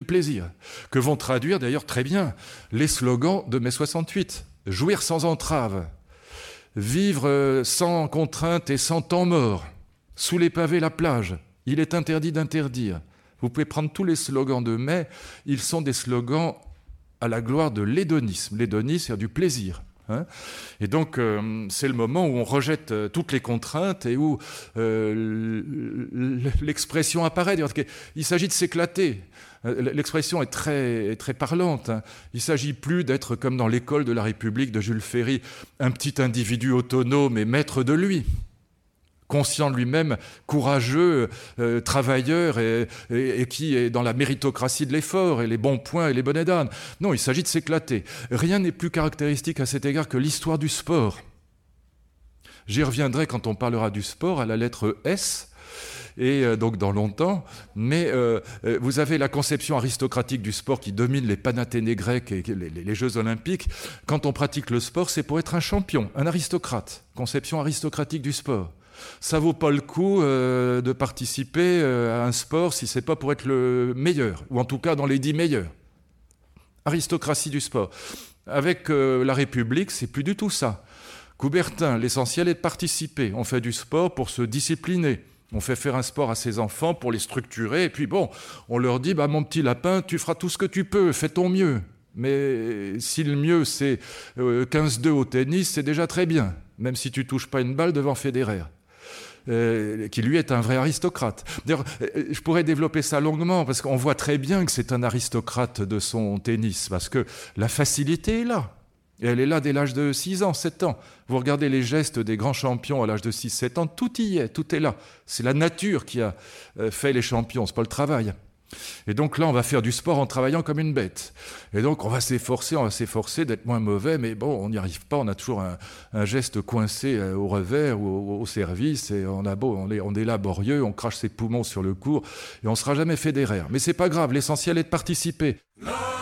plaisir, que vont traduire d'ailleurs très bien les slogans de mai 68. Jouir sans entrave, vivre sans contrainte et sans temps mort, sous les pavés la plage, il est interdit d'interdire. Vous pouvez prendre tous les slogans de mai, ils sont des slogans à la gloire de l'hédonisme. L'hédonisme, c'est du plaisir. Et donc, c'est le moment où on rejette toutes les contraintes et où l'expression apparaît. Il s'agit de s'éclater. L'expression est très, très parlante. Il ne s'agit plus d'être comme dans l'école de la République de Jules Ferry, un petit individu autonome et maître de lui, conscient de lui-même, courageux, travailleur et qui est dans la méritocratie de l'effort et les bons points et les bonnets d'âne. Non, il s'agit de s'éclater. Rien n'est plus caractéristique à cet égard que l'histoire du sport. J'y reviendrai quand on parlera du sport à la lettre S, et donc dans longtemps, mais vous avez la conception aristocratique du sport qui domine les panathénées grecs et les Jeux olympiques. Quand on pratique le sport, c'est pour être un champion, un aristocrate. Conception aristocratique du sport. Ça vaut pas le coup de participer à un sport si c'est pas pour être le meilleur, ou en tout cas dans les 10 meilleurs. Aristocratie du sport. Avec la République, c'est plus du tout ça. Coubertin, l'essentiel est de participer. On fait du sport pour se discipliner. On fait faire un sport à ses enfants pour les structurer. Et puis bon, on leur dit, mon petit lapin, tu feras tout ce que tu peux, fais ton mieux. Mais si le mieux c'est 15-2 au tennis, c'est déjà très bien. Même si tu touches pas une balle devant Federer. Qui lui est un vrai aristocrate. D'ailleurs, je pourrais développer ça longuement, parce qu'on voit très bien que c'est un aristocrate de son tennis, parce que la facilité est là. Et elle est là dès l'âge de 6 ans, 7 ans. Vous regardez les gestes des grands champions à l'âge de 6-7 ans, tout y est, tout est là. C'est la nature qui a fait les champions, c'est pas le travail. Et donc là, on va faire du sport en travaillant comme une bête. Et donc, on va s'efforcer d'être moins mauvais, mais bon, on n'y arrive pas. On a toujours un geste coincé au revers ou au service, et on est laborieux, on crache ses poumons sur le court, et on ne sera jamais Federer. Mais c'est pas grave, l'essentiel est de participer.